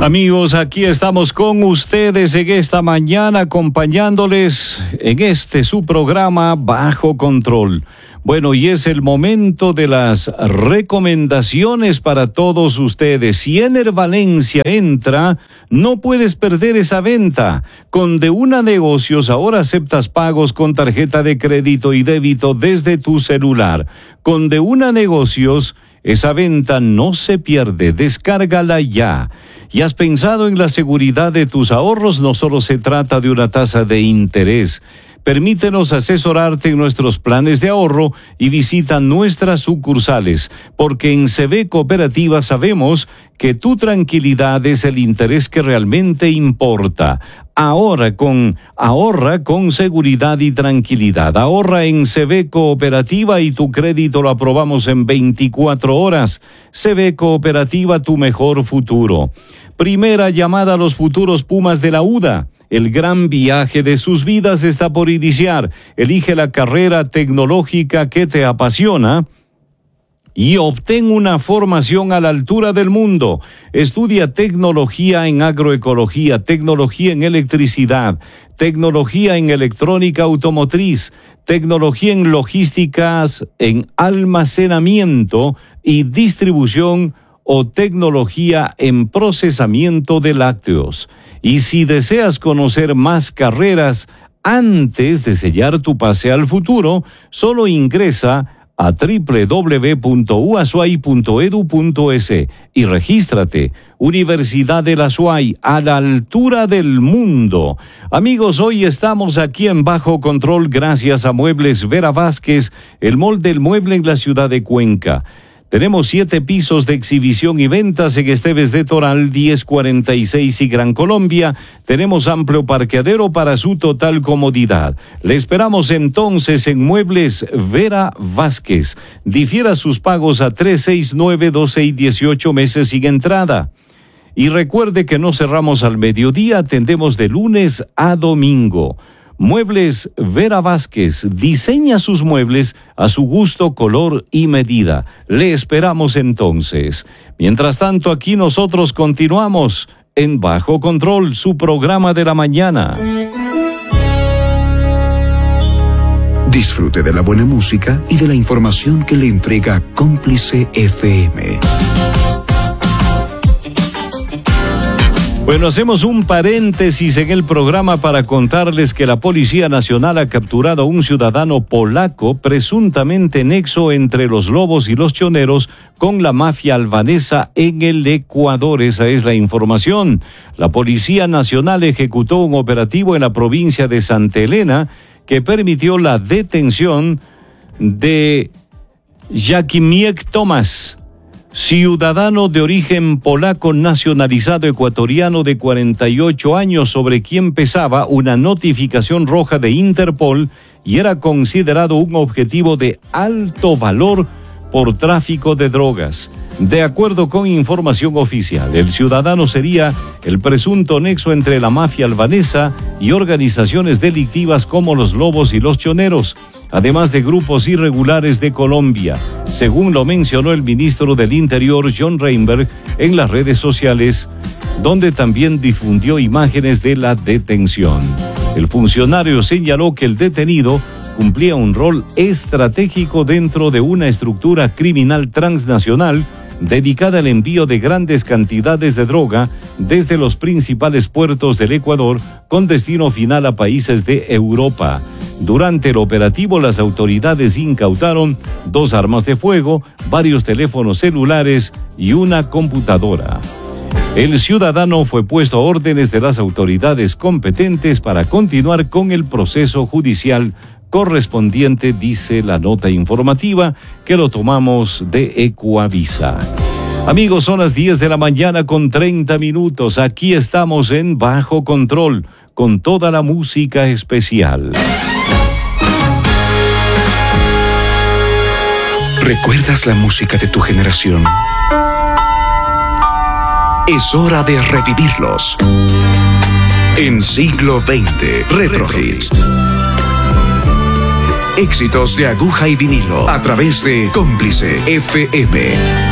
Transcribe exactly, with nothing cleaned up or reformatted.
Amigos, aquí estamos con ustedes en esta mañana acompañándoles en este su programa Bajo Control. Bueno, y es el momento de las recomendaciones para todos ustedes. Si Ener Valencia entra, no puedes perder esa venta. Con De Una Negocios ahora aceptas pagos con tarjeta de crédito y débito desde tu celular. Con De Una Negocios, esa venta no se pierde, descárgala ya. ¿Y has pensado en la seguridad de tus ahorros? No solo se trata de una tasa de interés. Permítenos asesorarte en nuestros planes de ahorro y visita nuestras sucursales, porque en C B Cooperativa sabemos que tu tranquilidad es el interés que realmente importa. Ahora con, ahorra con seguridad y tranquilidad. Ahorra en C B Cooperativa y tu crédito lo aprobamos en veinticuatro horas. C B Cooperativa, tu mejor futuro. Primera llamada a los futuros Pumas de la U D A. El gran viaje de sus vidas está por iniciar. Elige la carrera tecnológica que te apasiona y obtén una formación a la altura del mundo. Estudia tecnología en agroecología, tecnología en electricidad, tecnología en electrónica automotriz, tecnología en logísticas, en almacenamiento y distribución o tecnología en procesamiento de lácteos. Y si deseas conocer más carreras antes de sellar tu pase al futuro, solo ingresa a doble u doble u doble u punto u a s u a y punto e d u punto e s y regístrate. Universidad de la SUAY, a la altura del mundo. Amigos, hoy estamos aquí en Bajo Control gracias a Muebles Vera Vázquez, el molde del mueble en la ciudad de Cuenca. Tenemos siete pisos de exhibición y ventas en Esteves de Toral, diez cuarenta y seis y Gran Colombia. Tenemos amplio parqueadero para su total comodidad. Le esperamos entonces en Muebles Vera Vázquez. Difiera sus pagos a tres, seis, nueve, doce y dieciocho meses sin entrada. Y recuerde que no cerramos al mediodía, atendemos de lunes a domingo. Muebles Vera Vázquez diseña sus muebles a su gusto, color y medida. Le esperamos entonces. Mientras tanto, aquí nosotros continuamos en Bajo Control, su programa de la mañana. Disfrute de la buena música y de la información que le entrega Cómplice F M. Bueno, hacemos un paréntesis en el programa para contarles que la Policía Nacional ha capturado a un ciudadano polaco presuntamente nexo entre los lobos y los choneros con la mafia albanesa en el Ecuador. Esa es la información. La Policía Nacional ejecutó un operativo en la provincia de Santa Elena que permitió la detención de Jakimiek Tomasz, ciudadano de origen polaco nacionalizado ecuatoriano de cuarenta y ocho años, sobre quien pesaba una notificación roja de Interpol y era considerado un objetivo de alto valor por tráfico de drogas. De acuerdo con información oficial, el ciudadano sería el presunto nexo entre la mafia albanesa y organizaciones delictivas como los lobos y los choneros, además de grupos irregulares de Colombia, según lo mencionó el ministro del Interior, John Reinberg, en las redes sociales, donde también difundió imágenes de la detención. El funcionario señaló que el detenido cumplía un rol estratégico dentro de una estructura criminal transnacional dedicada al envío de grandes cantidades de droga desde los principales puertos del Ecuador con destino final a países de Europa. Durante el operativo, las autoridades incautaron dos armas de fuego, varios teléfonos celulares y una computadora. El ciudadano fue puesto a órdenes de las autoridades competentes para continuar con el proceso judicial correspondiente, dice la nota informativa que lo tomamos de Ecuavisa. Amigos, son las diez de la mañana con treinta minutos. Aquí estamos en Bajo Control con toda la música especial. ¿Recuerdas la música de tu generación? Es hora de revivirlos. En Siglo veinte, Retro Hits. Éxitos de aguja y vinilo a través de Cómplice F M.